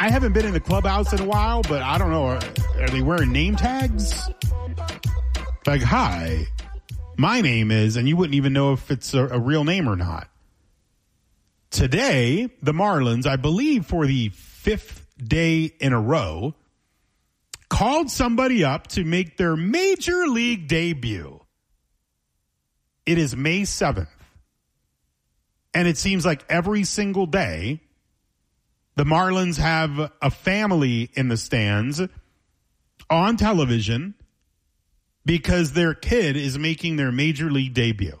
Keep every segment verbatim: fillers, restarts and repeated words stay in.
I haven't been in the clubhouse in a while, but I don't know. Are, are they wearing name tags? Like, hi, my name is, and you wouldn't even know if it's a, a real name or not. Today, the Marlins, I believe for the fifth day in a row, called somebody up to make their major league debut. It is May seventh. And it seems like every single day, the Marlins have a family in the stands on television because their kid is making their major league debut.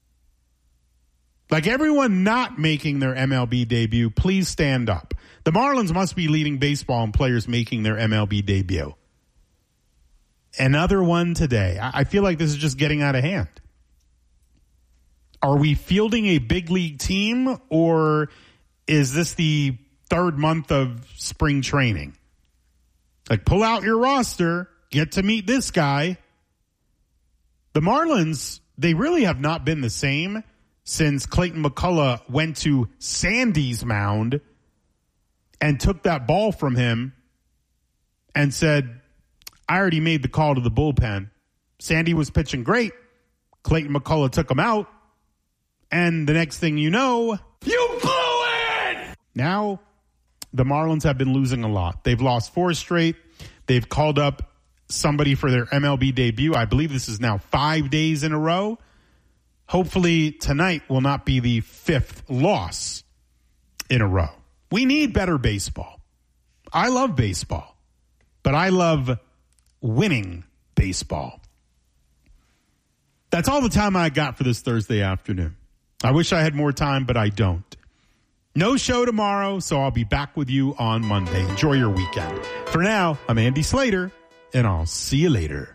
Like everyone not making their M L B debut, please stand up. The Marlins must be leading baseball in players making their M L B debut. Another one today. I feel like this is just getting out of hand. Are we fielding a big league team, or is this the third month of spring training? Like, pull out your roster, get to meet this guy. The Marlins, they really have not been the same since Clayton McCullough went to Sandy's mound and took that ball from him and said, I already made the call to the bullpen. Sandy was pitching great. Clayton McCullough took him out. And the next thing you know, you blew it! Now, the Marlins have been losing a lot. They've lost four straight. They've called up somebody for their M L B debut. I believe this is now five days in a row. Hopefully tonight will not be the fifth loss in a row. We need better baseball. I love baseball, but I love winning baseball. That's all the time I got for this Thursday afternoon. I wish I had more time, but I don't. No show tomorrow, so I'll be back with you on Monday. Enjoy your weekend. For now, I'm Andy Slater, and I'll see you later.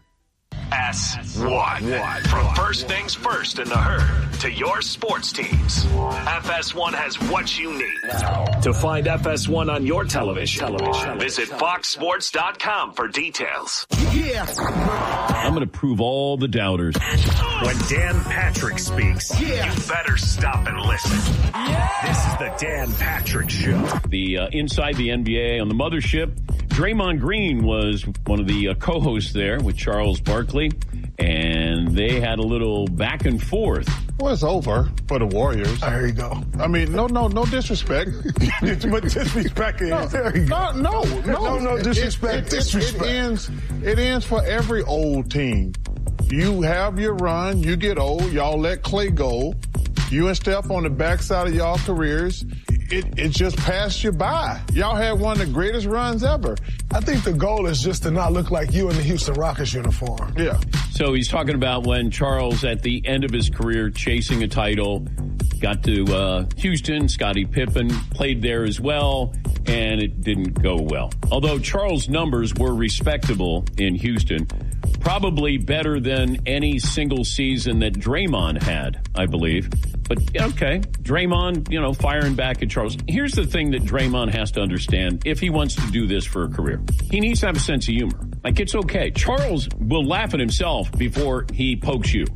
S one. From first things first in the herd to your sports teams, F S one has what you need. To find F S one on your television, television. Visit fox sports dot com for details. Yeah. I'm going to prove all the doubters. When Dan Patrick speaks, yeah. You better stop and listen. Yeah. This is the Dan Patrick Show. The uh, Inside the N B A on the Mothership. Draymond Green was one of the uh, co-hosts there with Charles Barkley, and they had a little back and forth. Well, it's over for the Warriors. There you go. I mean, no, no, no disrespect. But disrespect is. No, there you no, go. no, no, no, no disrespect. It, it, disrespect. It, it ends. It ends for every old team. You have your run. You get old. Y'all let Clay go. You and Steph on the backside of y'all careers. It, it just passed you by. Y'all had one of the greatest runs ever. I think the goal is just to not look like you in the Houston Rockets uniform. Yeah. So he's talking about when Charles, at the end of his career, chasing a title, got to uh, Houston. Scottie Pippen played there as well, and it didn't go well. Although Charles' numbers were respectable in Houston, probably better than any single season that Draymond had, I believe. But, okay, Draymond, you know, firing back at Charles. Here's the thing that Draymond has to understand if he wants to do this for a career. He needs to have a sense of humor. Like, it's okay. Charles will laugh at himself before he pokes you.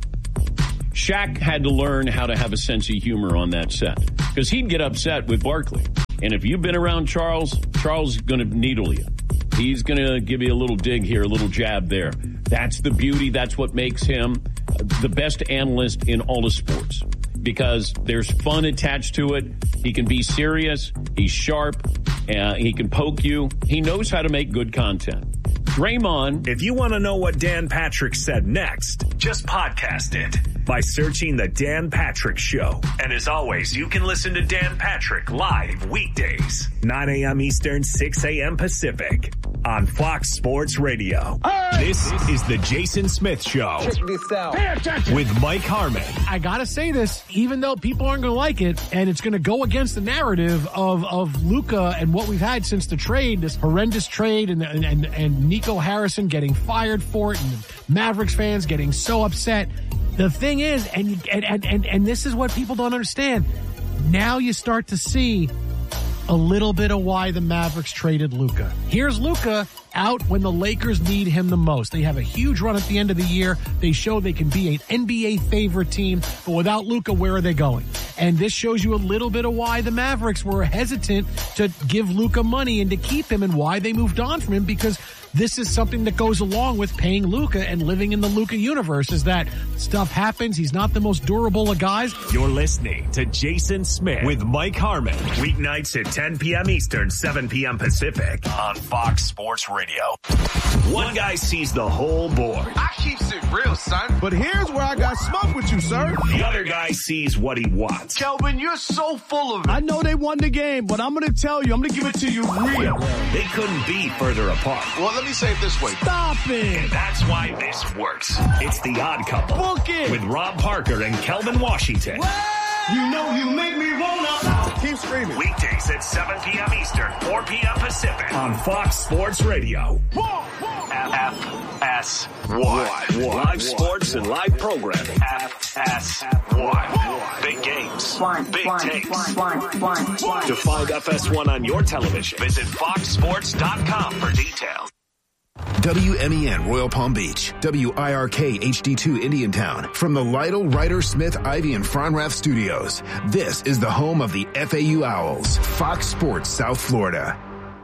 Shaq had to learn how to have a sense of humor on that set because he'd get upset with Barkley. And if you've been around Charles, Charles is going to needle you. He's going to give you a little dig here, a little jab there. That's the beauty. That's what makes him the best analyst in all of sports. Because there's fun attached to it. He can be serious. He's sharp. Uh, he can poke you. He knows how to make good content. Draymond. If you want to know what Dan Patrick said next, just podcast it by searching The Dan Patrick Show. And as always, you can listen to Dan Patrick live weekdays, nine a.m. Eastern, six a.m. Pacific on Fox Sports Radio. Hey! This is The Jason Smith Show. Check this out. With Mike Harmon. I gotta say this, even though people aren't gonna like it, and it's gonna go against the narrative of, of Luka and what we've had since the trade, this horrendous trade, and, and, and, and Nico Harrison getting fired for it, and the Mavericks fans getting so upset. The thing is, and, and, and, and this is what people don't understand, now you start to see a little bit of why the Mavericks traded Luka. Here's Luka out when the Lakers need him the most. They have a huge run at the end of the year. They show they can be an N B A favorite team, but without Luka, where are they going? And this shows you a little bit of why the Mavericks were hesitant to give Luka money and to keep him, and why they moved on from him, because this is something that goes along with paying Luka and living in the Luka universe, is that stuff happens. He's not the most durable of guys. You're listening to Jason Smith with Mike Harmon. Weeknights at ten p.m. Eastern, seven p.m. Pacific on Fox Sports Radio. One guy sees the whole board. I keeps it real, son. But here's where I got smoke with you, sir. The other guy sees what he wants. Kelvin, you're so full of it. I know they won the game, but I'm going to tell you, I'm going to give it to you real. They couldn't be further apart. Well, let me say it this way. Stop it. And that's why this works. It's The Odd Couple. Book it. With Rob Parker and Kelvin Washington. You know you make me wanna. Keep screaming. Weekdays at seven p.m. Eastern, four p.m. Pacific on Fox Sports Radio. F S one. Live sports and live programming. F S one. Big games. Big takes. To find F S one on your television, visit fox sports dot com for details. W M E N Royal Palm Beach, W I R K H D two Indiantown. From the Lytle, Ryder, Smith, Ivy, and Fronrath studios, this is the home of the F A U Owls, Fox Sports South Florida.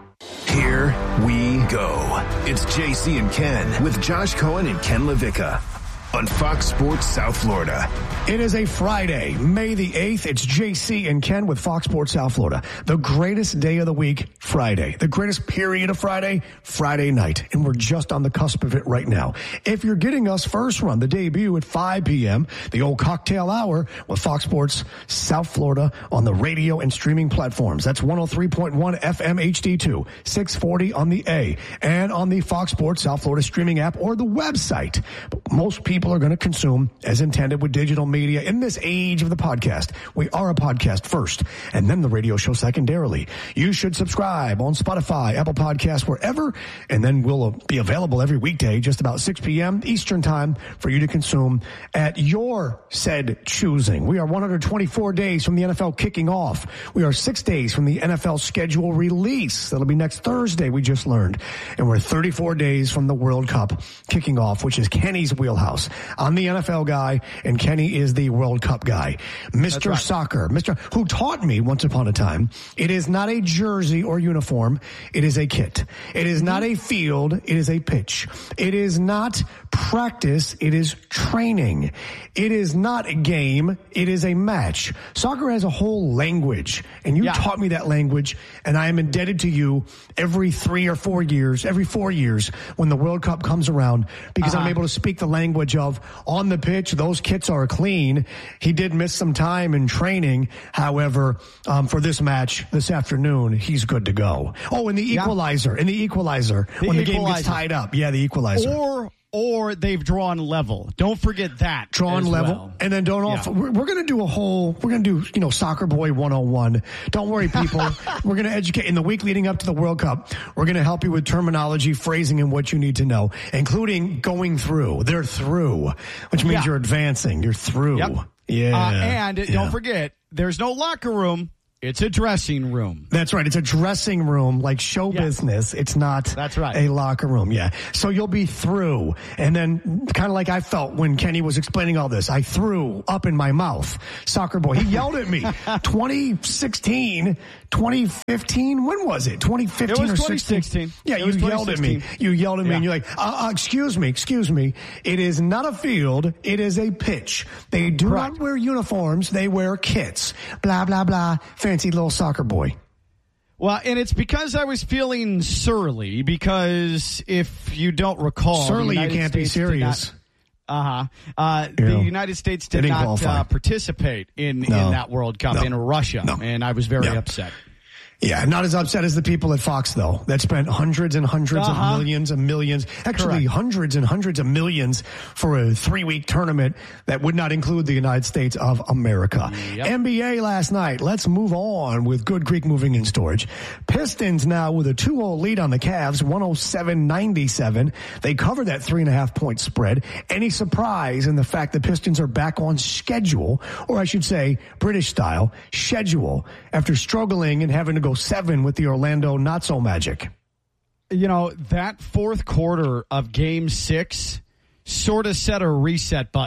Here we go. It's J C and Ken with Josh Cohen and Ken LaVicka on Fox Sports South Florida. It is a Friday, May the eighth. It's J C and Ken with Fox Sports South Florida. The greatest day of the week, Friday. The greatest period of Friday, Friday night. And we're just on the cusp of it right now. If you're getting us first run, the debut at five p.m., the old cocktail hour with Fox Sports South Florida on the radio and streaming platforms. That's one oh three point one F M H D two, six forty on the A, and on the Fox Sports South Florida streaming app or the website. But most people People are going to consume as intended with digital media in this age of the podcast. We are a podcast first, and then the radio show secondarily. You should subscribe on Spotify, Apple Podcasts, wherever, and then we'll be available every weekday, just about six p.m. Eastern time, for you to consume at your said choosing. We are one hundred twenty-four days from the N F L kicking off. We are six days from the N F L schedule release. That'll be next Thursday, we just learned. And we're thirty-four days from the World Cup kicking off, which is Kenny's wheelhouse. I'm the N F L guy, and Kenny is the World Cup guy. Mister Right. Soccer, Mister who taught me once upon a time, it is not a jersey or uniform, it is a kit. It is not a field, it is a pitch. It is not practice, it is training. It is not a game, it is a match. Soccer has a whole language, and you yeah. taught me that language, and I am indebted to you every three or four years, every four years when the World Cup comes around, because uh-huh. I'm able to speak the language of on the pitch, those kits are clean. He did miss some time in training. However, um, for this match this afternoon, he's good to go. Oh, and the equalizer, yeah. and the equalizer the when equalizer. the game gets tied up. Yeah, the equalizer. Or Or they've drawn level. Don't forget that. Drawn level. Well. And then don't off. Yeah. We're, we're going to do a whole, we're going to do, you know, Soccer Boy one oh one. Don't worry, people. We're going to educate. In the week leading up to the World Cup, we're going to help you with terminology, phrasing, and what you need to know, including going through. They're through, which means yeah. you're advancing. You're through. Yep. Yeah. Uh, and yeah. don't forget, there's no locker room. It's a dressing room. That's right. It's a dressing room, like show yeah. business. It's not That's right. a locker room. Yeah. So you'll be through. And then kind of like I felt when Kenny was explaining all this, I threw up in my mouth. Soccer Boy. He yelled at me. twenty sixteen, twenty fifteen. When was it? twenty fifteen it was or twenty sixteen. Yeah, it you yelled at me. You yelled at me yeah. and you're like, uh, uh, excuse me, excuse me. It is not a field. It is a pitch. They do Correct. not wear uniforms. They wear kits. Blah, blah, blah. Fancy little soccer boy. Well, and it's because I was feeling surly, because if you don't recall, surly, you can't States be serious. Not, uh-huh. Uh, the know, United States did not uh, participate in, no, in that World Cup no, in Russia, no, and I was very no. upset. Yeah, not as upset as the people at Fox, though, that spent hundreds and hundreds uh-huh. of millions and millions, actually Correct. hundreds and hundreds of millions for a three-week tournament that would not include the United States of America. Yep. N B A last night. Let's move on with Good Greek Moving and Storage. Pistons now with a two oh lead on the Cavs, one oh seven ninety-seven. They covered that three and a half point spread. Any surprise in the fact the Pistons are back on schedule, or I should say British style, schedule, after struggling and having to go seven with the Orlando Not So Magic? You know, that fourth quarter of game six sort of set a reset button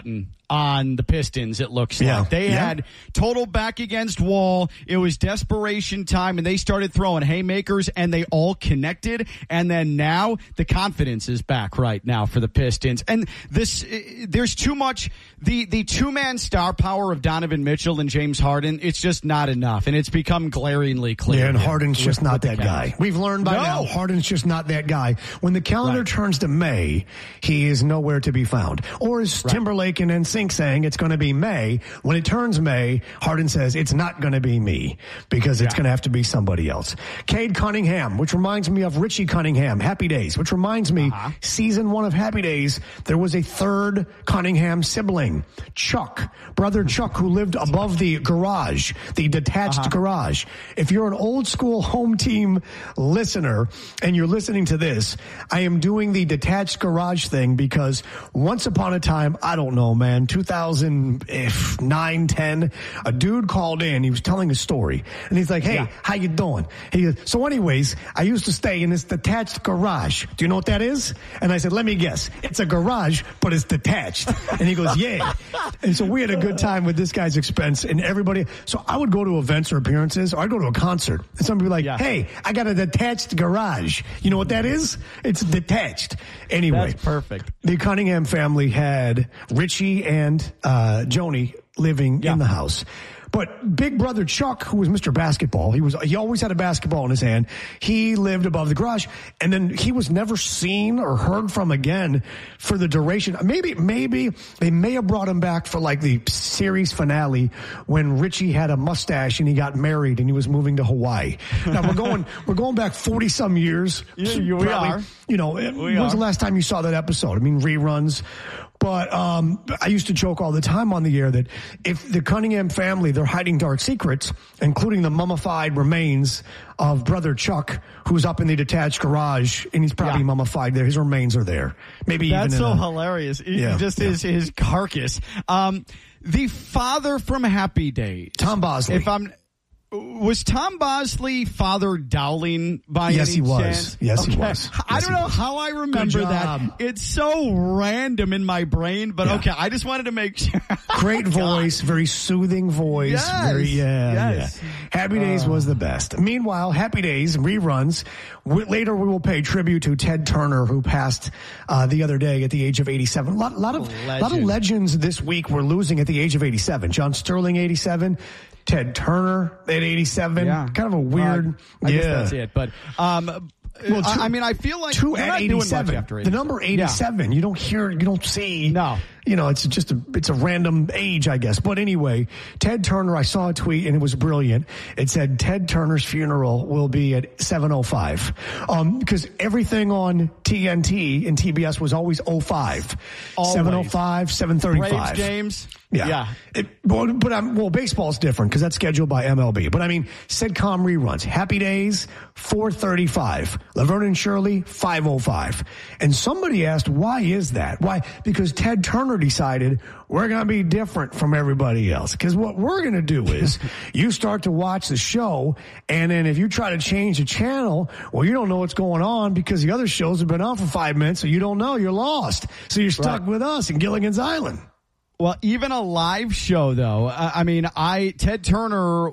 on the Pistons, it looks Yeah. like. They Yeah. had total back against wall. It was desperation time, and they started throwing haymakers, and they all connected. And then now the confidence is back right now for the Pistons. And this, there's too much, the, the two-man star power of Donovan Mitchell and James Harden, it's just not enough. And it's become glaringly clear. Yeah, and here Harden's with- just not with the that Cavs. guy. We've learned by No. now, Harden's just not that guy. When the calendar Right. turns to May, he is nowhere to be found. Or is Right. Timberlake and N Sync saying it's going to be May? When it turns May, Harden says it's not going to be me because it's Yeah. going to have to be somebody else. Cade Cunningham, which reminds me of Richie Cunningham, Happy Days, which reminds me, Uh-huh. season one of Happy Days, there was a third Cunningham sibling, Chuck, brother Chuck, who lived above the garage, the detached Uh-huh. garage. If you're an old school home team listener and you're listening to this, I am doing the detached garage thing because once upon a time, I don't know, man, two thousand nine, ten, a dude called in. He was telling a story and he's like, hey, Yeah. how you doing? He goes, so anyways, I used to stay in this detached garage. Do you know what that is? And I said, let me guess. It's a garage, but it's detached. And he goes, yeah. And so we had a good time with this guy's expense and everybody. So I would go to events or appearances or I'd go to a concert and somebody would be like, Yeah. hey, I got a detached garage. You know what that is? It's detached. Anyway. That's perfect. The Cunningham family had Richie and uh, Joni living Yeah. in the house. But big brother Chuck, who was Mister Basketball, he was he always had a basketball in his hand. He lived above the garage, and then he was never seen or heard from again for the duration. Maybe maybe they may have brought him back for like the series finale when Richie had a mustache and he got married and he was moving to Hawaii. Now we're going we're going back forty some years. Yeah, you- we Probably, are. You know, We when's are. the last time you saw that episode? I mean, reruns. But um, I used to joke all the time on the air that if the Cunningham family, they're hiding dark secrets, including the mummified remains of brother Chuck, who's up in the detached garage, and he's probably Yeah. mummified there. His remains are there. Maybe That's even so in a, hilarious. It- Yeah, just yeah. his his carcass. Um, the father from Happy Days, Tom Bosley. If I'm, was Tom Bosley Father Dowling by Yes, any he was. chance? Yes, he Okay. was. I Yes, don't he know was. how I remember Good that. job. It's so random in my brain, but Yeah. okay. I just wanted to make sure. Great voice, very soothing voice. Yes, Very, yeah, yes. yeah. Happy Days was the best. Meanwhile, Happy Days reruns. We, later, we will pay tribute to Ted Turner, who passed uh, the other day at the age of eighty-seven. A lot, lot of, lot of Legend. legends this week we're losing at the age of eighty-seven. John Sterling, eighty-seven. Ted Turner at eighty-seven. Yeah. Kind of a weird. Uh, I yeah. guess that's it. But um, Well, I, two- I mean, I feel like two they're at not doing much eighty-seven. after The eighty-seven. number Yeah. eighty-seven. You don't hear, you don't see. No. You know, it's just a, it's a random age, I guess. But anyway, Ted Turner, I saw a tweet and it was brilliant. It said Ted Turner's funeral will be at seven oh five. Um, because everything on T N T and T B S was always oh five. Always. seven oh five, seven thirty-five. Braves games. Yeah. Yeah. It, but, but um, well, baseball's different because that's scheduled by M L B. But I mean, sitcom reruns. Happy Days, four thirty-five. Laverne and Shirley, five oh five. And somebody asked, why is that? Why? Because Ted Turner decided we're going to be different from everybody else. Because what we're going to do is you start to watch the show, and then if you try to change the channel, well, you don't know what's going on because the other shows have been on for five minutes, so you don't know. You're lost. So you're stuck Right. with us in Gilligan's Island. Well, even a live show, though. Uh, I mean, I Ted Turner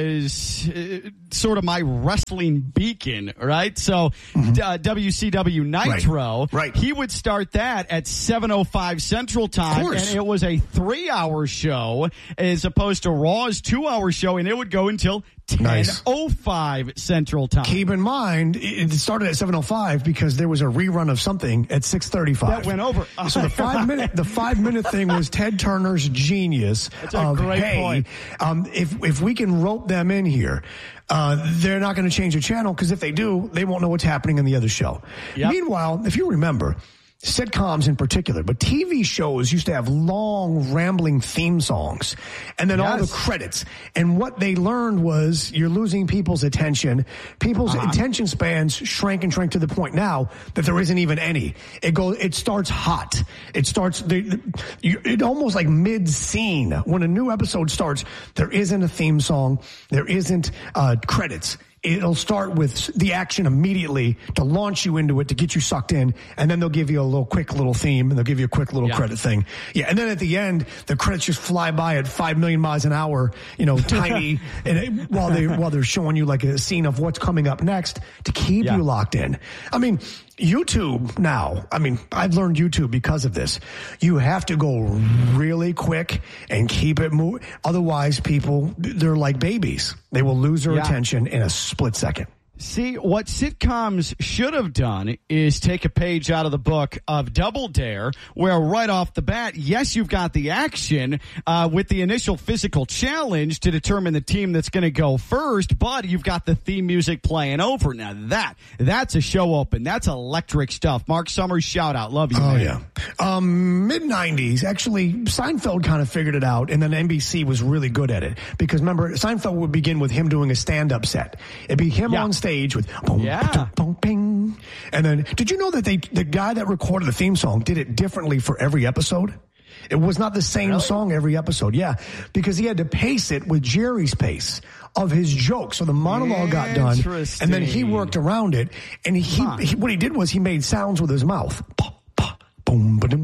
was uh, sort of my wrestling beacon, right? So Mm-hmm. uh, W C W Nitro, Right, right. he would start that at seven oh five Central Time, course. and it was a three-hour show as opposed to Raw's two-hour show, and it would go until ten oh five Central Time. Keep in mind, it started at seven oh five because there was a rerun of something at six thirty-five. That went over. So the five minute, the five minute thing was Ted Turner's genius. That's a of, great hey, point. Um, if if we can rope them in here, uh, they're not going to change the channel because if they do, they won't know what's happening in the other show. Yep. Meanwhile, if you remember, sitcoms in particular, but T V shows used to have long, rambling theme songs and then all the Yes. credits. And what they learned was you're losing people's attention. People's Uh-huh. attention spans shrank and shrank to the point now that there isn't even any. It goes, it starts hot. It starts, the, the, you, it almost like mid scene. When a new episode starts, there isn't a theme song. There isn't, uh, credits. it'll start with the action immediately to launch you into it, to get you sucked in, and then they'll give you a little quick little theme, and they'll give you a quick little yeah. credit thing. Yeah, and then at the end, the credits just fly by at five million miles an hour, you know, tiny, and it, while they while they're showing you like a scene of what's coming up next to keep yeah. you locked in. I mean, YouTube now, I mean, I've learned YouTube because of this. You have to go really quick and keep it moving. Otherwise, people, they're like babies. They will lose their yeah. attention in a split second. See, what sitcoms should have done is take a page out of the book of Double Dare, where right off the bat, yes, you've got the action uh, with the initial physical challenge to determine the team that's going to go first, but you've got the theme music playing over. Now that, that's a show open. That's electric stuff. Mark Summers, shout out. Love you, Oh, man. yeah. Um, mid nineties, actually, Seinfeld kind of figured it out, and then N B C was really good at it. Because remember, Seinfeld would begin with him doing a stand-up set. It'd be him yeah. on stage with boom, yeah. boom, ping. And then, did you know that they the guy that recorded the theme song did it differently for every episode? It was not the same really? song every episode. Yeah, because he had to pace it with Jerry's pace of his joke. So the monologue got done, and then he worked around it. And he, huh. he what he did was he made sounds with his mouth. Pa, pa, boom, ba-dum.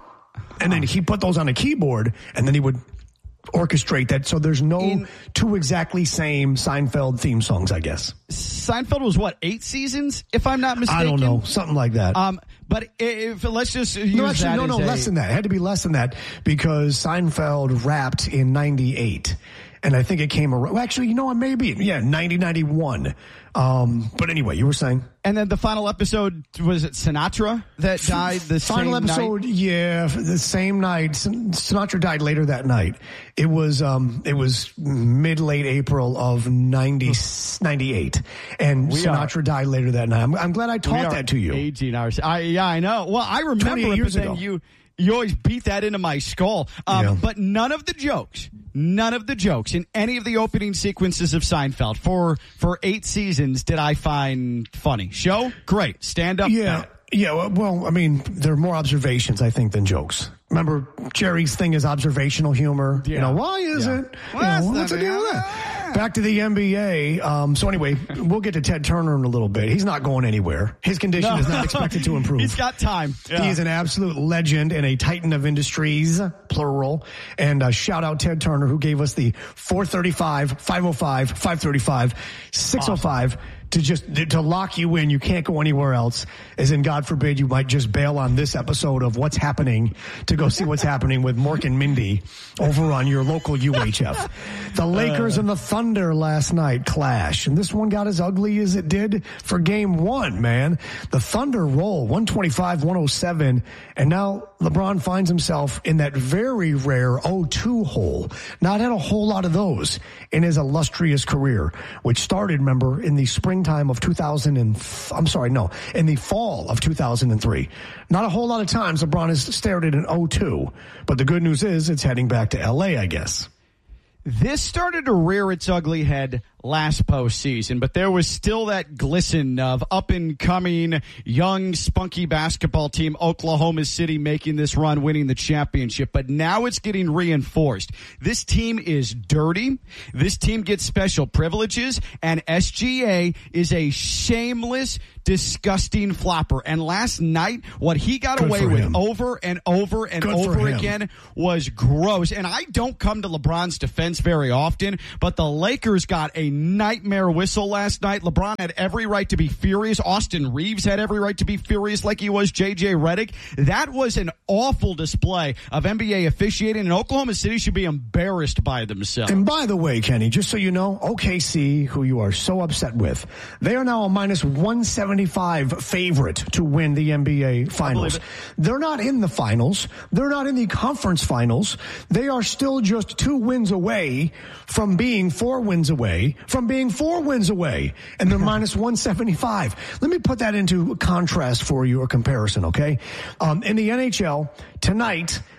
And then he put those on a keyboard, and then he would orchestrate that, so there's no In, two exactly same Seinfeld theme songs, I guess. Seinfeld was what, eight seasons, if I'm not mistaken? I don't know, something like that. Um, but if let's just use no, actually, that no, no, as less a, than that. It had to be less than that because Seinfeld wrapped in ninety-eight, and I think it came around. Well, actually, you know what? Maybe yeah, ninety, ninety-one. Um, but anyway, you were saying. And then the final episode, was it Sinatra that died the final same episode? Night? Yeah, the same night. Sinatra died later that night. It was um, it was mid late April of ninety, ninety-eight, and we Sinatra are, died later that night. I'm, I'm glad I taught that to you. Eighteen hours. I, yeah, I know. Well, I remember it, years but then ago. you you always beat that into my skull. Um, yeah. But none of the jokes. None of the jokes in any of the opening sequences of Seinfeld for for eight seasons did I find funny. Show? Great. Stand up. Yeah. No. Yeah. Well, I mean, there are more observations, I think, than jokes. Remember, Jerry's thing is observational humor. Yeah. You know, why is yeah. it? Well, you know, what's the deal with that? Back to the N B A. Um, so anyway, we'll get to Ted Turner in a little bit. He's not going anywhere. His condition no. is not expected to improve. He's got time. Yeah. He is an absolute legend and a titan of industries, plural. And uh, shout out Ted Turner, who gave us the four thirty-five, five oh five, five thirty-five, six oh five. Awesome. To just to lock you in, you can't go anywhere else. As in, God forbid, you might just bail on this episode of What's Happening to go see what's happening with Mork and Mindy over on your local U H F. The Lakers uh, and the Thunder last night clash, and this one got as ugly as it did for Game One. Man, the Thunder roll one twenty-five, one oh seven, and now LeBron finds himself in that very rare oh two hole. Not had a whole lot of those in his illustrious career, which started, remember, in the spring. Time of two thousand and I'm sorry, no, in the fall of two thousand three. Not a whole lot of times LeBron has stared at an oh two, but the good news is it's heading back to L A, I guess. This started to rear its ugly head last postseason, but there was still that glisten of up-and-coming, young, spunky basketball team, Oklahoma City, making this run, winning the championship. But now it's getting reinforced. This team is dirty. This team gets special privileges, and S G A is a shameless, disgusting flopper. And last night, what he got Good away with him. over and over and Good over again was gross. And I don't come to LeBron's defense very often, but the Lakers got a nightmare whistle last night. LeBron had every right to be furious. Austin Reeves had every right to be furious like he was J J Redick. That was an awful display of N B A officiating, and Oklahoma City should be embarrassed by themselves. And by the way, Kenny, just so you know, O K C, who you are so upset with, they are now a minus one seventy-five favorite to win the N B A Finals. They're not in the finals. They're not in the conference finals. They are still just two wins away from being four wins away, from being four wins away, and they're minus one seventy-five. Let me put that into contrast for you, or comparison, okay? Um, in the N H L, tonight,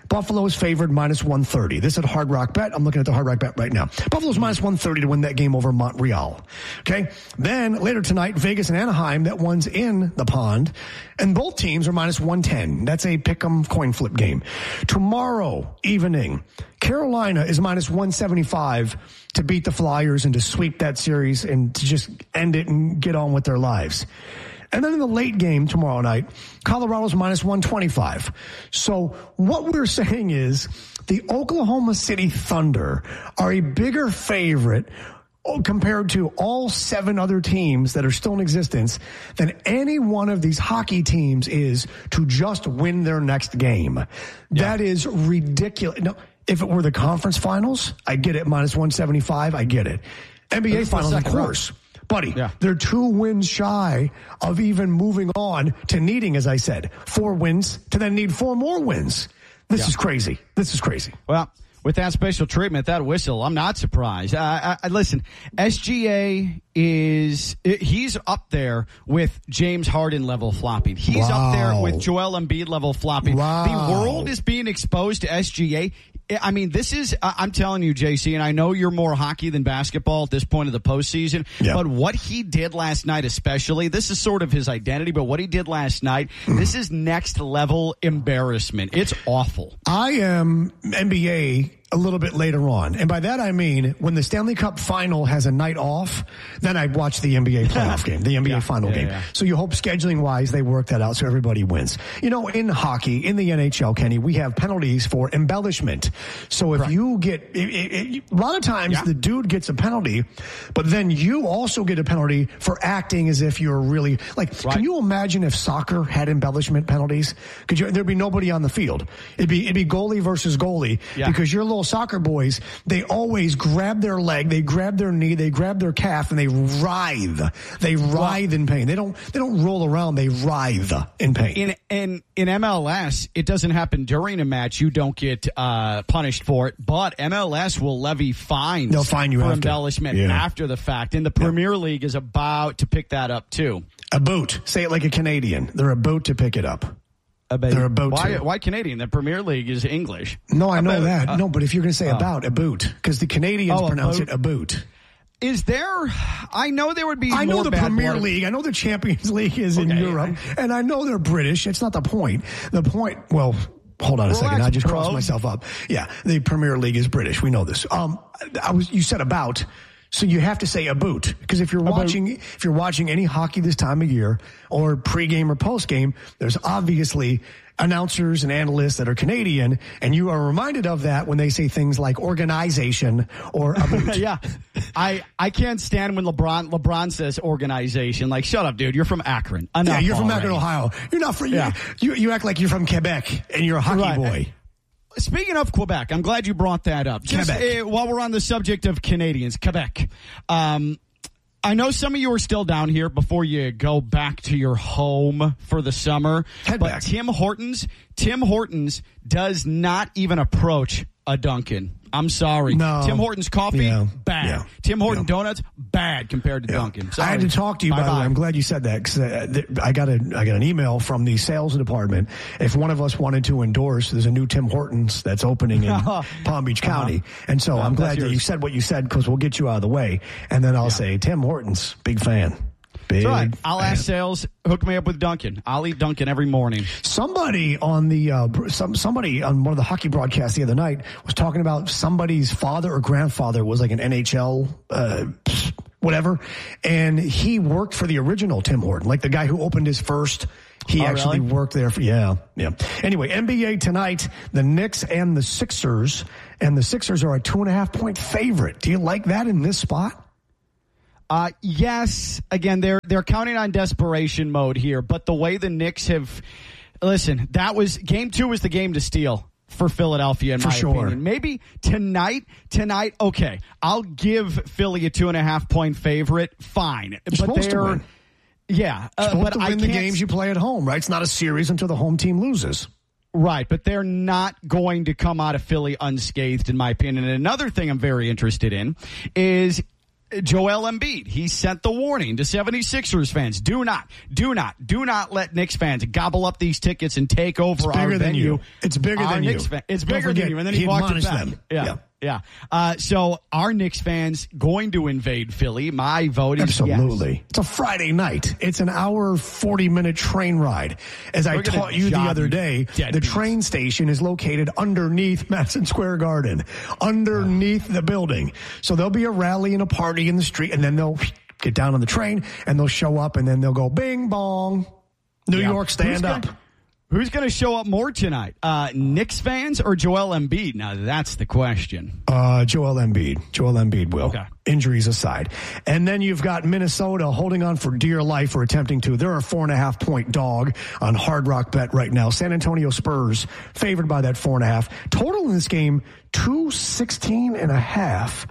Buffalo is favored minus one thirty. This is a Hard Rock Bet. I'm looking at the Hard Rock Bet right now. Buffalo's minus one thirty to win that game over Montreal. Okay. Then later tonight, Vegas and Anaheim, that one's in the pond. And both teams are minus one ten. That's a pick'em coin flip game. Tomorrow evening, Carolina is minus one seventy-five to beat the Flyers and to sweep that series and to just end it and get on with their lives. And then in the late game tomorrow night, Colorado's minus one twenty-five. So what we're saying is the Oklahoma City Thunder are a bigger favorite compared to all seven other teams that are still in existence than any one of these hockey teams is to just win their next game. Yeah. That is ridiculous. No, if it were the conference finals, I get it. Minus one seventy-five, I get it. N B A finals, of course. Buddy, yeah. They're two wins shy of even moving on to needing, as I said, four wins to then need four more wins. This yeah. is crazy. This is crazy. Well, with that special treatment, that whistle, I'm not surprised. Uh, I, I, listen, S G A is, it, he's up there with James Harden level flopping. He's wow. up there with Joel Embiid level flopping. Wow. The world is being exposed to S G A. I mean, this is, I'm telling you, J C, and I know you're more hockey than basketball at this point of the postseason, yeah. but what he did last night especially, this is sort of his identity, but what he did last night, mm. this is next level embarrassment. It's awful. I am N B A a little bit later on. And by that I mean when the Stanley Cup final has a night off, then I watch the N B A playoff game, the N B A yeah, final yeah, game. Yeah. So you hope scheduling wise they work that out so everybody wins. You know, in hockey, in the N H L, Kenny, we have penalties for embellishment. So if right. you get, it, it, it, a lot of times yeah. the dude gets a penalty, but then you also get a penalty for acting as if you're really, like, right. can you imagine if soccer had embellishment penalties? Could you, there'd be nobody on the field. It'd be, it'd be goalie versus goalie yeah. because your little soccer boys, they always grab their leg, they grab their knee, they grab their calf, and they writhe. They writhe in pain. They don't. They don't roll around. They writhe in pain. In in in M L S, it doesn't happen during a match. You don't get uh, punished for it, but M L S will levy fines. They'll fine you for after. embellishment yeah. after the fact. And the Premier yeah. League is about to pick that up too. A boot. Say it like a Canadian. They're about to pick it up. About, They're about why, to. Why Canadian? The Premier League is English. No, I know about, that. Uh, no, but if you're going to say uh, about, a boot, because the Canadians oh, pronounce a it a boot. Is there? I know there would be. I know more the bad Premier blood. League. I know the Champions League is okay, in Europe, and I know they're British. It's not the point. The point. Well, hold on a Relax, second. I just bro. crossed myself up. Yeah, the Premier League is British. We know this. Um, I was. You said about. So you have to say a boot, because if you're a watching, boot. if you're watching any hockey this time of year, or pregame or postgame, there's obviously announcers and analysts that are Canadian, and you are reminded of that when they say things like organization or a boot. yeah, I I can't stand when LeBron LeBron says organization. Like, shut up, dude. You're from Akron. Enough yeah, you're from already. Akron, Ohio. You're not from. Yeah. You, you act like you're from Quebec and you're a hockey right. boy. Speaking of Quebec, I'm glad you brought that up. Just uh, while we're on the subject of Canadians, Quebec. Um, I know some of you are still down here before you go back to your home for the summer. Head but back. Tim Hortons, Tim Hortons does not even approach a Dunkin'. I'm sorry. No. Tim Hortons coffee, yeah. bad. Yeah. Tim Hortons yeah. donuts, bad compared to yeah. Dunkin'. Sorry. I had to talk to you, by Bye-bye. the way. I'm glad you said that, because uh, th- I got a I got an email from the sales department. If one of us wanted to endorse, there's a new Tim Hortons that's opening in Palm Beach County. Uh-huh. And so uh, I'm glad that you said what you said, because we'll get you out of the way. And then I'll yeah. say, Tim Hortons, big fan. Big That's right. I'll fan. ask sales, hook me up with Dunkin'. I'll eat Dunkin' every morning. Somebody on the uh, some somebody on one of the hockey broadcasts the other night was talking about somebody's father or grandfather was like an N H L uh, whatever, and he worked for the original Tim Horton, like the guy who opened his first. He oh, actually really? worked there for, yeah, yeah. Anyway, N B A tonight, the Knicks and the Sixers, and the Sixers are a two and a half point favorite. Do you like that in this spot? Uh, yes. Again, they're they're counting on desperation mode here, but the way the Knicks have, listen, that was game two was the game to steal for Philadelphia, in for my sure. opinion. Maybe tonight, tonight, okay, I'll give Philly a two and a half point favorite. Fine, You're but supposed they're to win. yeah, uh, You're supposed but to win I the can't, games you play at home, right? It's not a series until the home team loses. Right, but they're not going to come out of Philly unscathed, in my opinion. And another thing I'm very interested in is Joel Embiid. He sent the warning to seventy-sixers fans. Do not, do not, do not let Knicks fans gobble up these tickets and take over it's our bigger venue. Than you. It's bigger our than Knicks you. Fan, it's Don't bigger forget, than you. And then he, he walked it back. them. Yeah. yeah. Yeah. Uh, so our Knicks fans going to invade Philly. My vote is absolutely. Yes. It's a Friday night. It's an hour, forty minute train ride. As We're I taught you the other day, the beats. train station is located underneath Madison Square Garden, underneath oh. the building. So there'll be a rally and a party in the street, and then they'll get down on the train and they'll show up, and then they'll go bing bong. New yeah. York, stand Who's up. Gonna, who's going to show up more tonight? Uh, Knicks fans or Joel Embiid? Now, that's the question. Uh, Joel Embiid. Joel Embiid will. Okay. Injuries aside. And then you've got Minnesota holding on for dear life or attempting to. They're a four and a half point dog on Hard Rock Bet right now. San Antonio Spurs favored by that four and a half. Total in this game, two sixteen and a half.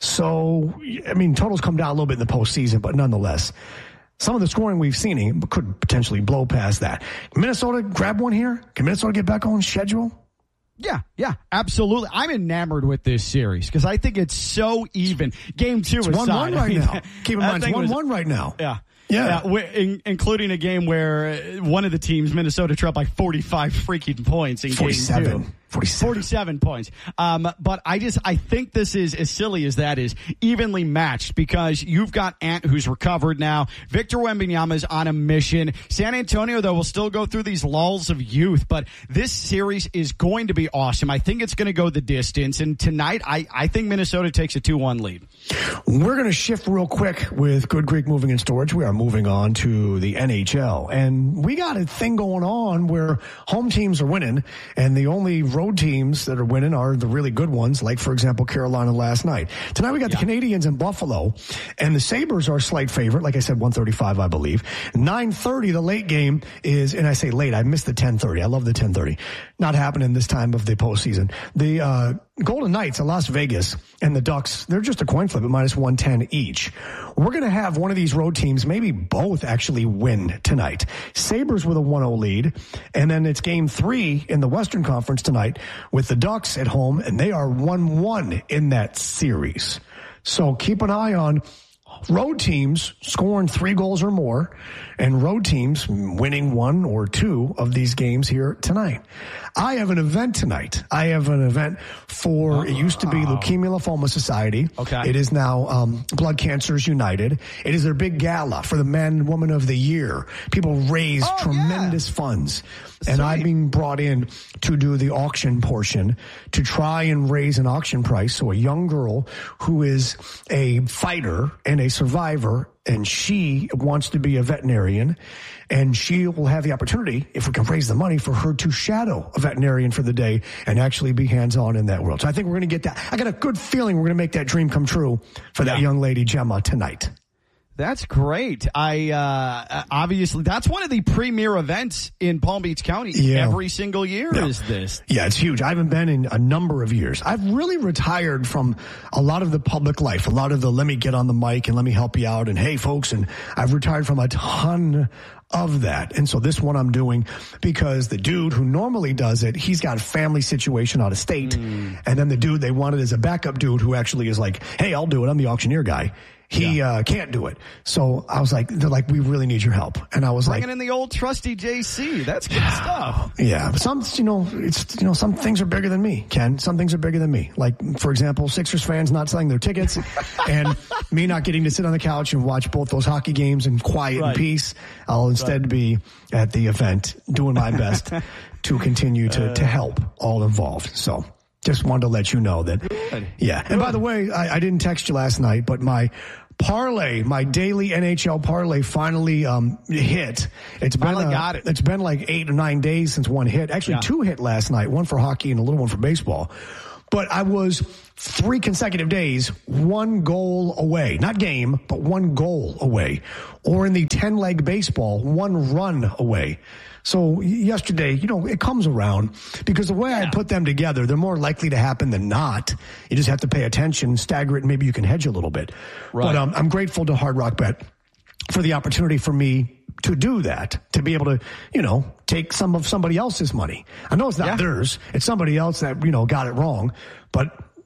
So, I mean, totals come down a little bit in the postseason, but nonetheless, some of the scoring we've seen could potentially blow past that. Minnesota grab one here? Can Minnesota get back on schedule? Yeah, yeah, absolutely. I'm enamored with this series because I think it's so even. Game two is one one right I mean, now. Keep in mind, it's one one right now. Yeah. Yeah, yeah in, including a game where one of the teams, Minnesota, trailed by forty-five freaking points in forty-seven. game two. forty-seven. forty-seven points. Um, but I just, I think this is, as silly as that is, evenly matched because you've got Ant who's recovered now. Victor Wembanyama is on a mission. San Antonio, though, will still go through these lulls of youth, but this series is going to be awesome. I think it's going to go the distance. And tonight, I, I think Minnesota takes a two one lead. We're going to shift real quick with Good Greek Moving and Storage. We are moving on to the N H L. And we got a thing going on where home teams are winning, and the only road teams that are winning are the really good ones, like, for example, Carolina last night. Tonight we got yeah. the Canadians in Buffalo, and the Sabres are a slight favorite. Like I said, one thirty-five, I believe. nine thirty, the late game is, and I say late, I missed the ten thirty. I love the ten thirty. Not happening this time of the postseason. The uh, Golden Knights of Las Vegas and the Ducks, they're just a coin flip at minus one ten each. We're going to have one of these road teams, maybe both, actually win tonight. Sabres with a one oh lead, and then it's game three in the Western Conference tonight with the Ducks at home, and they are one one in that series. So keep an eye on road teams scoring three goals or more, and road teams winning one or two of these games here tonight. I have an event tonight. I have an event for, it used to be Leukemia Lymphoma Society. Okay. It is now um, Blood Cancers United. It is their big gala for the Man and Woman of the Year. People raise oh, tremendous yeah. funds. Sweet. And I'm being brought in to do the auction portion to try and raise an auction price. So a young girl who is a fighter and a survivor, and she wants to be a veterinarian, and she will have the opportunity, if we can raise the money, for her to shadow a veterinarian for the day and actually be hands-on in that world. So I think we're going to get that. I got a good feeling we're going to make that dream come true for that yeah. young lady, Gemma, tonight. That's great. I uh, obviously that's one of the premier events in Palm Beach County yeah. every single year. Yeah. Is this? Yeah, it's huge. I haven't been in a number of years. I've really retired from a lot of the public life, a lot of the let me get on the mic and let me help you out and hey folks, and I've retired from a ton of that. And so this one I'm doing because the dude who normally does it, he's got a family situation out of state. Mm. And then the dude they wanted is a backup dude who actually is like, hey, I'll do it. I'm the auctioneer guy. He yeah. uh, can't do it. So I was like, they're like, we really need your help. And I was Bringing like. Bringing in the old trusty J C. That's good stuff. Yeah. But some, you know, it's, you know, some things are bigger than me, Ken. Some things are bigger than me. Like, for example, Sixers fans not selling their tickets and me not getting to sit on the couch and watch both those hockey games in quiet right. and peace. I'll instead right. be at the event doing my best to continue to, uh, to help all involved. So. Just wanted to let you know that, Good. yeah. And Good. By the way, I, I didn't text you last night, but my parlay, my daily N H L parlay finally um, hit. It's been finally uh, got it. It's been like eight or nine days since one hit. Actually, yeah. two hit last night. One for hockey and a little one for baseball. But I was three consecutive days, one goal away. Not game, but one goal away. Or in the ten-leg baseball, one run away. So yesterday, you know, it comes around because the way yeah. I put them together, they're more likely to happen than not. You just have to pay attention, stagger it, and maybe you can hedge a little bit. Right. But um, I'm grateful to Hard Rock Bet for the opportunity for me to do that, to be able to, you know, take some of somebody else's money. I know it's not yeah. theirs. It's somebody else that, you know, got it wrong. But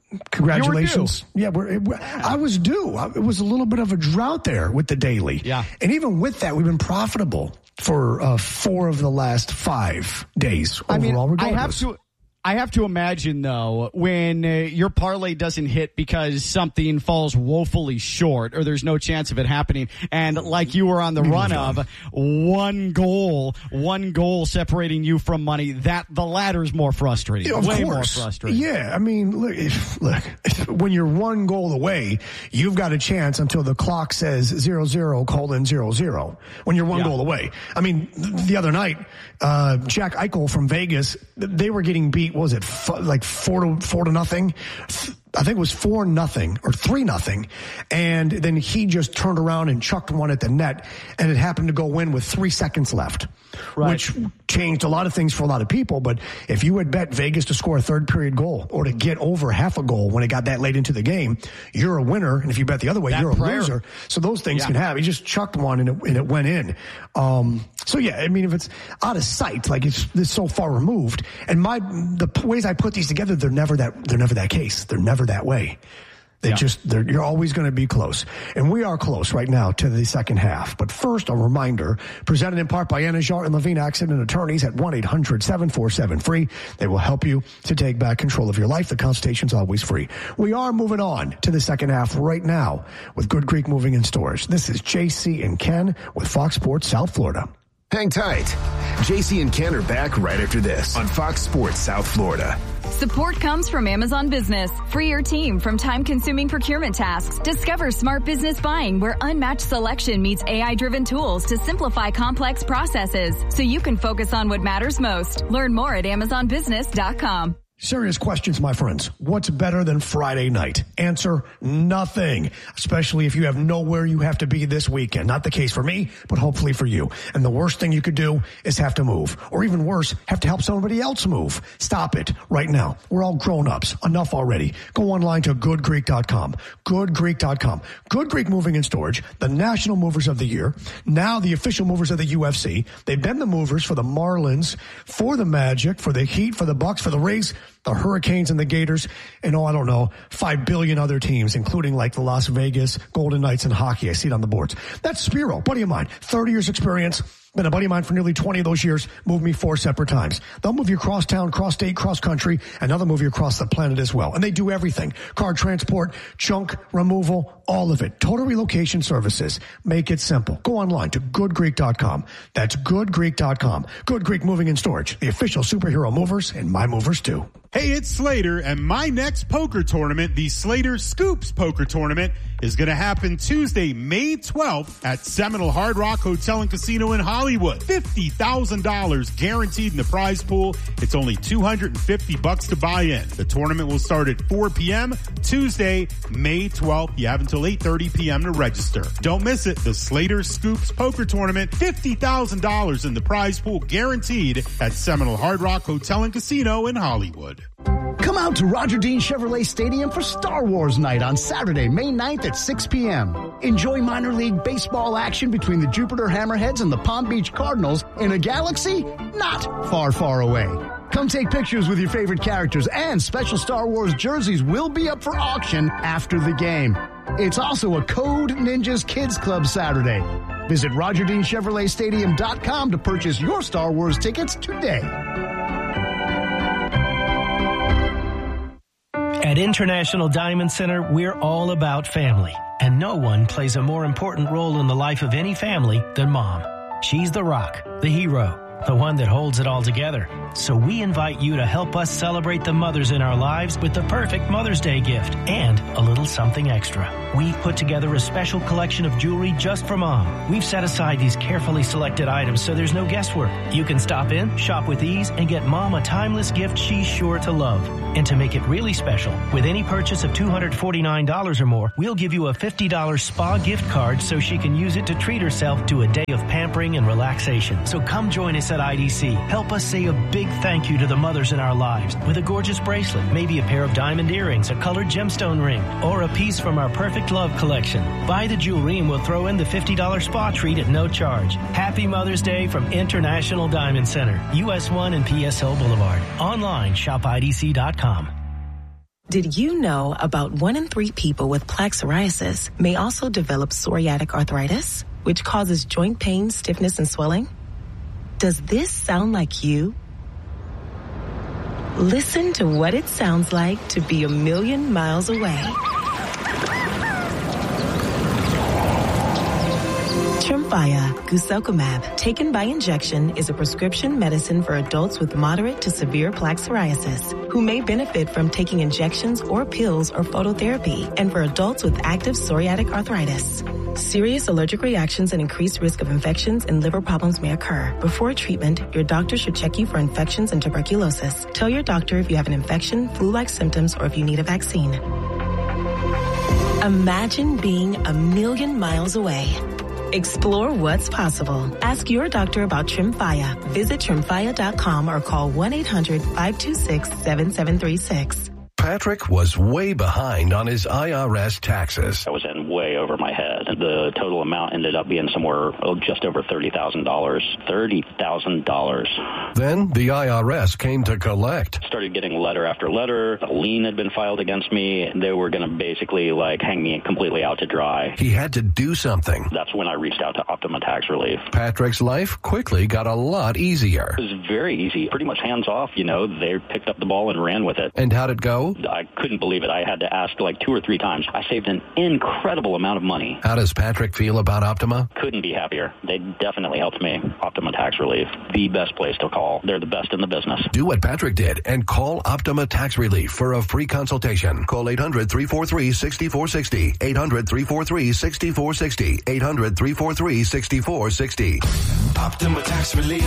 Congratulations. Yeah, we're, it, I was due. It was a little bit of a drought there with the daily. Yeah. And even with that, we've been profitable for uh, four of the last five days overall. I mean, regardless. I have to. I have to imagine, though, when uh, your parlay doesn't hit because something falls woefully short or there's no chance of it happening, and like you were on the run of one goal, one goal separating you from money, that the latter's more frustrating. Yeah, of way course. more frustrating. Yeah, I mean, look, if, look, if, when you're one goal away, you've got a chance until the clock says zero zero colon zero zero. When you're one yeah. goal away, I mean, the other night, uh, Jack Eichel from Vegas, they were getting beat. What was it, f- like four to four to nothing? I think it was four nothing or three nothing, and then he just turned around and chucked one at the net, and it happened to go in with three seconds left, right. which changed a lot of things for a lot of people. But if you had bet Vegas to score a third period goal or to get over half a goal when it got that late into the game, you're a winner, and if you bet the other way, that you're a prayer. loser. So those things yeah. can happen. He just chucked one and it, and it went in. Um, so yeah, I mean, if it's out of sight, like it's, it's so far removed, and my the ways I put these together, they're never that they're never that case. They're never that way. They yeah. just, they're, you're always going to be close. And we are close right now to the second half. But first, a reminder, presented in part by Anajar and Levine Accident Attorneys at one eight hundred seven four seven free. They will help you to take back control of your life. The consultation's always free. We are moving on to the second half right now with Good Greek Moving and Storage. This is J C and Ken with Fox Sports South Florida. Hang tight. J C and Ken are back right after this on Fox Sports South Florida. Support comes from Amazon Business. Free your team from time-consuming procurement tasks. Discover smart business buying where unmatched selection meets A I-driven tools to simplify complex processes so you can focus on what matters most. Learn more at amazon business dot com. Serious questions, my friends. What's better than Friday night? Answer, nothing. Especially if you have nowhere you have to be this weekend. Not the case for me, but hopefully for you. And the worst thing you could do is have to move. Or even worse, have to help somebody else move. Stop it right now. We're all grown-ups. Enough already. Go online to good greek dot com. good greek dot com. Good Greek Moving and Storage, the national movers of the year. Now the official movers of the U F C. They've been the movers for the Marlins, for the Magic, for the Heat, for the Bucks, for the Rays, the Hurricanes and the Gators, and oh, I don't know, five billion other teams, including like the Las Vegas Golden Knights in hockey. I see it on the boards. That's Spiro, buddy of mine, thirty years experience. Been a buddy of mine for nearly twenty of those years. Moved me four separate times. They'll move you cross town, cross state, cross country, and they'll move you across the planet as well. And they do everything. Car transport, junk removal, all of it. Total relocation services. Make it simple. Go online to good greek dot com. That's good greek dot com. Good Greek Moving and Storage, the official superhero movers, and my movers too. Hey, it's Slater, and my next poker tournament, the Slater Scoops Poker Tournament, is going to happen Tuesday, May twelfth at Seminole Hard Rock Hotel and Casino in Hollywood. fifty thousand dollars guaranteed in the prize pool. It's only two hundred fifty bucks to buy in. The tournament will start at four p.m. Tuesday, May twelfth. You have until eight thirty p.m. to register. Don't miss it. The Slater Scoops Poker Tournament, fifty thousand dollars in the prize pool guaranteed at Seminole Hard Rock Hotel and Casino in Hollywood. Come out to Roger Dean Chevrolet Stadium for Star Wars Night on Saturday, May ninth at six p.m. Enjoy minor league baseball action between the Jupiter Hammerheads and the Palm Beach Cardinals in a galaxy not far, far away. Come take pictures with your favorite characters, and special Star Wars jerseys will be up for auction after the game. It's also a Code Ninjas Kids Club Saturday. Visit roger dean chevrolet stadium dot com to purchase your Star Wars tickets today. At International Diamond Center, we're all about family, and no one plays a more important role in the life of any family than Mom. She's the rock, the hero, the one that holds it all together. So we invite you to help us celebrate the mothers in our lives with the perfect Mother's Day gift and a little something extra. We've put together a special collection of jewelry just for Mom. We've set aside these carefully selected items so there's no guesswork. You can stop in, shop with ease, and get Mom a timeless gift she's sure to love. And to make it really special, with any purchase of two hundred forty-nine dollars or more, we'll give you a fifty dollars spa gift card so she can use it to treat herself to a day of pampering and relaxation. So come join us at I D C. Help us say a big thank you to the mothers in our lives with a gorgeous bracelet, maybe a pair of diamond earrings, a colored gemstone ring, or a piece from our Perfect Love collection. Buy the jewelry and we'll throw in the fifty dollars spa treat at no charge. Happy Mother's Day from International Diamond Center, U S one and P S L Boulevard. Online, shop I D C dot com. Did you know about one in three people with plaque psoriasis may also develop psoriatic arthritis, which causes joint pain, stiffness, and swelling? Does this sound like you? Listen to what it sounds like to be a million miles away. Tremfya guselkumab, taken by injection, is a prescription medicine for adults with moderate to severe plaque psoriasis who may benefit from taking injections or pills or phototherapy, and for adults with active psoriatic arthritis. Serious allergic reactions and increased risk of infections and liver problems may occur. Before treatment, your doctor should check you for infections and tuberculosis. Tell your doctor if you have an infection, flu-like symptoms, or if you need a vaccine. Imagine being a million miles away. Explore what's possible. Ask your doctor about Tremfya. Visit tremfya dot com or call one eight hundred five two six seven seven three six. Patrick was way behind on his I R S taxes. I was in way over my head. The total amount ended up being somewhere oh, just over thirty thousand dollars. thirty thousand dollars. Then the I R S came to collect. Started getting letter after letter. A lien had been filed against me. They were going to basically like hang me completely out to dry. He had to do something. That's when I reached out to Optima Tax Relief. Patrick's life quickly got a lot easier. It was very easy. Pretty much hands off, you know. They picked up the ball and ran with it. And how'd it go? I couldn't believe it. I had to ask like two or three times. I saved an incredible amount of money. How does Patrick feel about Optima? Couldn't be happier. They definitely helped me. Optima Tax Relief, the best place to call. They're the best in the business. Do what Patrick did and call Optima Tax Relief for a free consultation. Call eight hundred three four three six four six zero. eight hundred three four three six four six zero. eight hundred three four three six four six zero. Optima Tax Relief.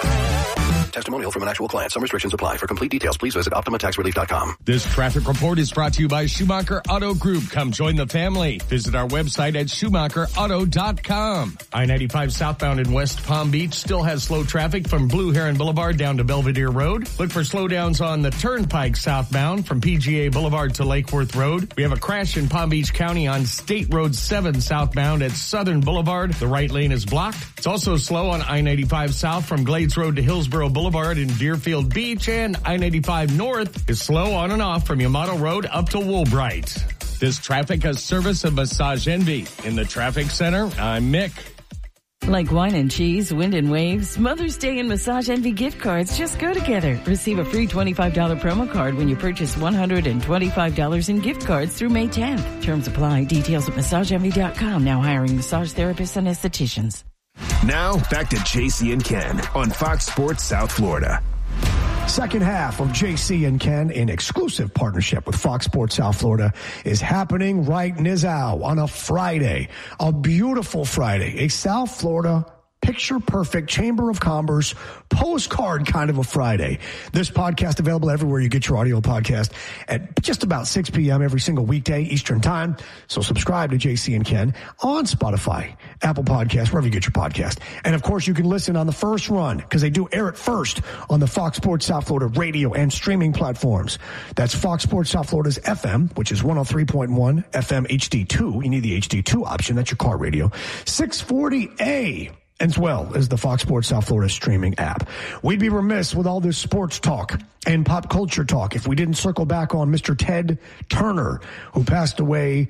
Testimonial from an actual client. Some restrictions apply. For complete details, please visit optima tax relief dot com. This traffic report is brought to you by Schumacher Auto Group. Come join the family. Visit our website at schumacher auto dot com. I ninety-five southbound in West Palm Beach still has slow traffic from Blue Heron Boulevard down to Belvedere Road. Look for slowdowns on the Turnpike southbound from P G A Boulevard to Lake Worth Road. We have a crash in Palm Beach County on State Road seven southbound at Southern Boulevard. The right lane is blocked. It's also slow on I ninety-five south from Glades Road to Hillsborough Boulevard in Deerfield Beach, and I ninety-five north is slow on and off from Yamato Road up to Woolbright. This traffic is service of Massage Envy. In the traffic center, I'm Mick. Like wine and cheese, wind and waves, Mother's Day and Massage Envy gift cards just go together. Receive a free twenty-five dollars promo card when you purchase one hundred twenty-five dollars in gift cards through May tenth. Terms apply. Details at massage envy dot com. Now hiring massage therapists and estheticians. Now, back to J C and Ken on Fox Sports South Florida. Second half of J C and Ken in exclusive partnership with Fox Sports South Florida is happening right now on a Friday. A beautiful Friday. A South Florida picture-perfect Chamber of Commerce postcard kind of a Friday. This podcast available everywhere you get your audio podcast at just about six p.m. every single weekday Eastern Time. So subscribe to J C and Ken on Spotify, Apple Podcasts, wherever you get your podcast. And, of course, you can listen on the first run because they do air it first on the Fox Sports South Florida radio and streaming platforms. That's Fox Sports South Florida's F M, which is one oh three point one F M H D two. You need the H D two option. That's your car radio. six forty A. as well as the Fox Sports South Florida streaming app. We'd be remiss with all this sports talk and pop culture talk if we didn't circle back on Mister Ted Turner, who passed away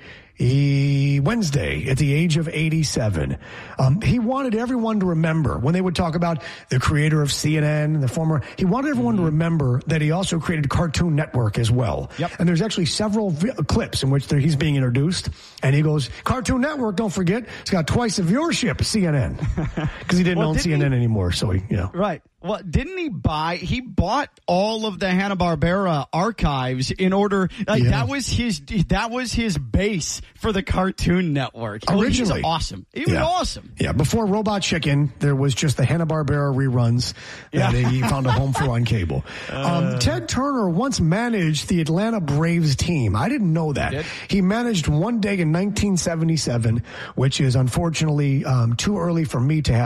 he, Wednesday at the age of eighty-seven. Um, he wanted everyone to remember when they would talk about the creator of C N N, the former, he wanted everyone to remember that he also created Cartoon Network as well. Yep. And there's actually several vi- clips in which there, he's being introduced, and he goes, Cartoon Network, don't forget, it's got twice the viewership, C N N. Because he didn't well, own didn't C N N he, anymore, so he, you know. Right. Well, didn't he buy, he bought all of the Hanna-Barbera archives in order, like, yeah. that was his, that was his base for the Cartoon Network. Originally. Oh, he was awesome. He was yeah. awesome. Yeah, before Robot Chicken, there was just the Hanna-Barbera reruns that yeah. he found a home for on cable. Uh, um, Ted Turner once managed the Atlanta Braves team. I didn't know that. Did? He managed one day in nineteen seventy-seven, which is unfortunately um, too early for me to have